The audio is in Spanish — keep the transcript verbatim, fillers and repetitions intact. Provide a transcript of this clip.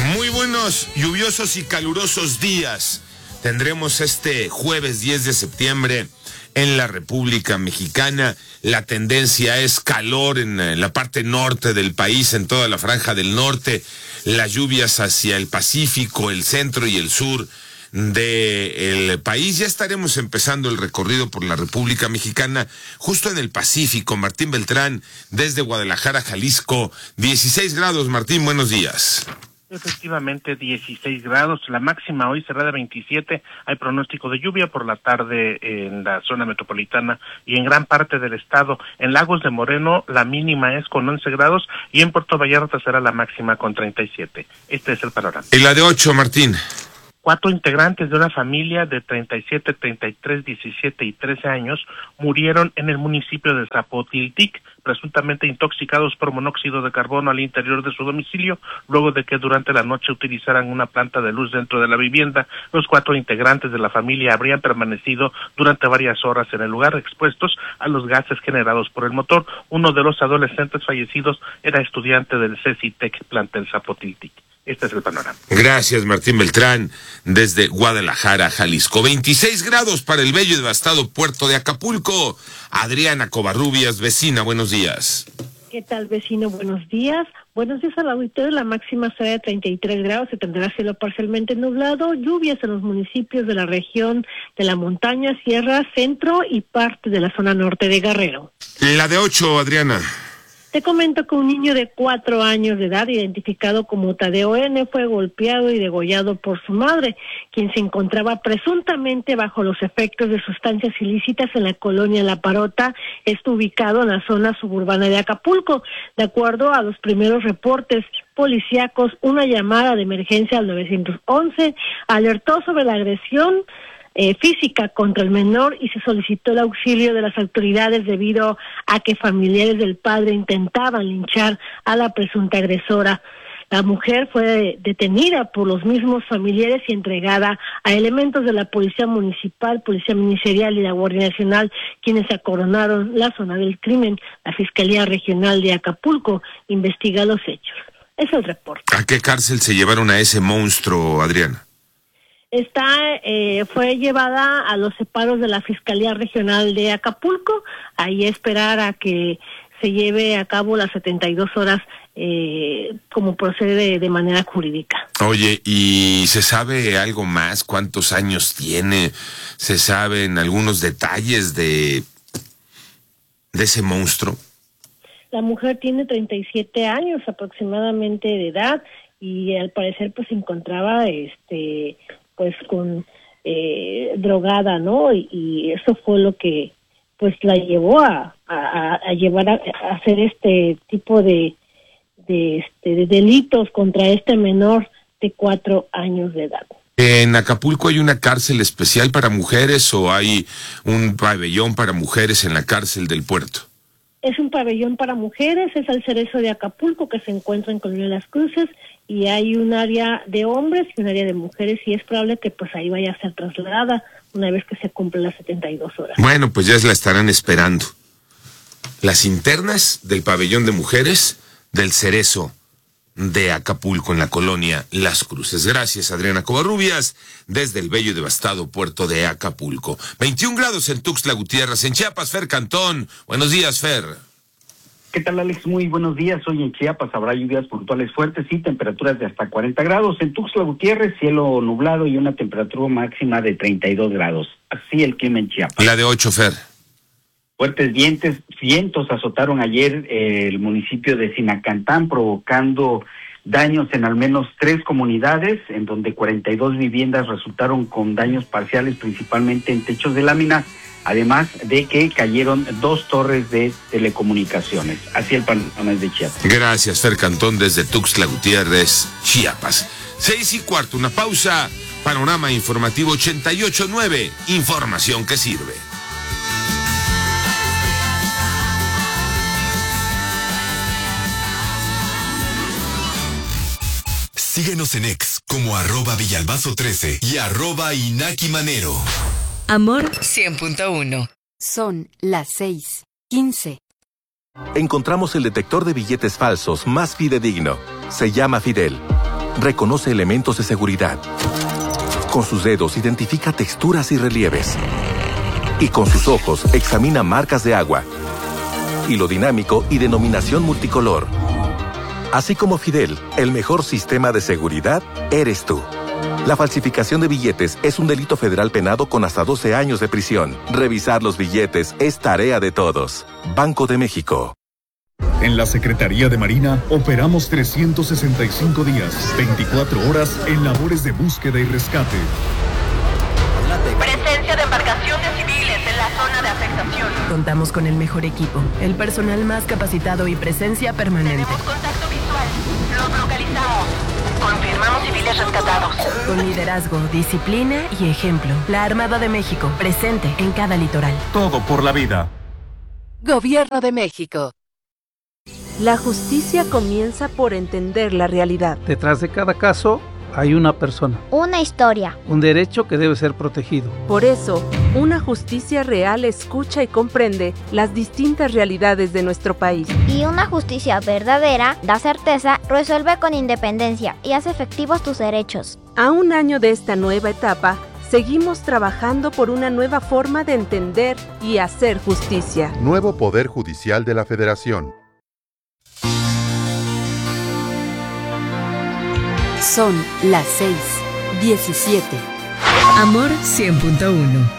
Muy buenos, lluviosos y calurosos días tendremos este jueves diez de septiembre en la República Mexicana. La tendencia es calor en la parte norte del país, en toda la franja del norte. Las lluvias hacia el Pacífico, el centro y el sur del país. Ya estaremos empezando el recorrido por la República Mexicana, justo en el Pacífico. Martín Beltrán, desde Guadalajara, Jalisco. dieciséis grados, Martín, buenos días. Efectivamente, dieciséis grados, la máxima hoy cerrada veintisiete, hay pronóstico de lluvia por la tarde en la zona metropolitana y en gran parte del estado. En Lagos de Moreno la mínima es con once grados y en Puerto Vallarta será la máxima con treinta y siete. Este es el panorama. ¿Y la de ocho, Martín? Cuatro integrantes de una familia de treinta y siete, treinta y tres, diecisiete y trece años murieron en el municipio de Zapotiltic, presuntamente intoxicados por monóxido de carbono al interior de su domicilio, luego de que durante la noche utilizaran una planta de luz dentro de la vivienda. Los cuatro integrantes de la familia habrían permanecido durante varias horas en el lugar, expuestos a los gases generados por el motor. Uno de los adolescentes fallecidos era estudiante del CECITEC plantel Zapotiltic. Este es el panorama. Gracias, Martín Beltrán, desde Guadalajara, Jalisco. veintiséis grados para el bello y devastado puerto de Acapulco. Adriana Covarrubias, vecina, buenos días. ¿Qué tal, vecino? Buenos días. Buenos días al auditorio. La máxima será de treinta y tres grados, se tendrá cielo parcialmente nublado, lluvias en los municipios de la región de la montaña, sierra, centro y parte de la zona norte de Guerrero. La de ocho, Adriana. Te comento que un niño de cuatro años de edad, identificado como Tadeo N., fue golpeado y degollado por su madre, quien se encontraba presuntamente bajo los efectos de sustancias ilícitas en la colonia La Parota, esto ubicado en la zona suburbana de Acapulco. De acuerdo a los primeros reportes policíacos, una llamada de emergencia al nueve once alertó sobre la agresión Eh, física contra el menor y se solicitó el auxilio de las autoridades debido a que familiares del padre intentaban linchar a la presunta agresora. La mujer fue detenida por los mismos familiares y entregada a elementos de la Policía Municipal, Policía Ministerial y la Guardia Nacional, quienes acordonaron la zona del crimen. La Fiscalía Regional de Acapulco investiga los hechos. Es el reporte. ¿A qué cárcel se llevaron a ese monstruo, Adriana? Está, eh, fue llevada a los separos de la Fiscalía Regional de Acapulco, ahí esperar a que se lleve a cabo las setenta y dos horas eh, como procede de, de manera jurídica. Oye, ¿y se sabe algo más? ¿Cuántos años tiene? ¿Se saben algunos detalles de, de ese monstruo? La mujer tiene treinta y siete años aproximadamente de edad y al parecer pues se encontraba este pues con eh, drogada, ¿no? Y, y eso fue lo que pues la llevó a, a, a llevar a, a hacer este tipo de de, este, de delitos contra este menor de cuatro años de edad. ¿En Acapulco hay una cárcel especial para mujeres o hay un pabellón para mujeres en la cárcel del puerto? Es un pabellón para mujeres, es el Cerezo de Acapulco, que se encuentra en Colonia Las Cruces, y hay un área de hombres y un área de mujeres, y es probable que pues ahí vaya a ser trasladada una vez que se cumplen las setenta y dos horas. Bueno, pues ya la estarán esperando. Las internas del pabellón de mujeres del Cerezo de Acapulco, en la Colonia Las Cruces. Gracias, Adriana Covarrubias, desde el bello y devastado puerto de Acapulco. veintiún grados en Tuxtla Gutiérrez. En Chiapas, Fer Cantón. Buenos días, Fer. ¿Qué tal, Alex? Muy buenos días. Hoy en Chiapas habrá lluvias puntuales fuertes y temperaturas de hasta cuarenta grados. En Tuxtla Gutiérrez, cielo nublado y una temperatura máxima de treinta y dos grados. Así el clima en Chiapas. La de ocho, Fer. Fuertes vientos, vientos azotaron ayer eh, el municipio de Sinacantán, provocando daños en al menos tres comunidades, en donde cuarenta y dos viviendas resultaron con daños parciales, principalmente en techos de lámina, además de que cayeron dos torres de telecomunicaciones. Así el panorama de Chiapas. Gracias, Fer Cantón, desde Tuxtla Gutiérrez, Chiapas. Seis y cuarto, una pausa. Panorama informativo ochenta y ocho nueve. Información que sirve. Síguenos en X como arroba Villalbazo trece y arroba Inaki Manero. Amor cien punto uno. Son las seis quince. Encontramos el detector de billetes falsos más fidedigno. Se llama Fidel. reconoce elementos de seguridad. Con sus dedos identifica texturas y relieves. Y con sus ojos examina marcas de agua, hilo dinámico y denominación multicolor. Así como Fidel, el mejor sistema de seguridad eres tú. La falsificación de billetes es un delito federal penado con hasta doce años de prisión. Revisar los billetes es tarea de todos. Banco de México. En la Secretaría de Marina operamos trescientos sesenta y cinco días, veinticuatro horas en labores de búsqueda y rescate. Presencia de embarcaciones civiles en la zona de afectación. Contamos con el mejor equipo, el personal más capacitado y presencia permanente. Tenemos contacto visual. Los localizamos. Confirmamos civiles rescatados. Con liderazgo, disciplina y ejemplo. La Armada de México, presente en cada litoral. Todo por la vida. Gobierno de México. La justicia comienza por entender la realidad. Detrás de cada caso hay una persona. Una historia. Un derecho que debe ser protegido. Por eso, una justicia real escucha y comprende las distintas realidades de nuestro país. Y una justicia verdadera da certeza, resuelve con independencia y hace efectivos tus derechos. A un año de esta nueva etapa, seguimos trabajando por una nueva forma de entender y hacer justicia. Nuevo Poder Judicial de la Federación. Son las seis diecisiete. Amor cien punto uno.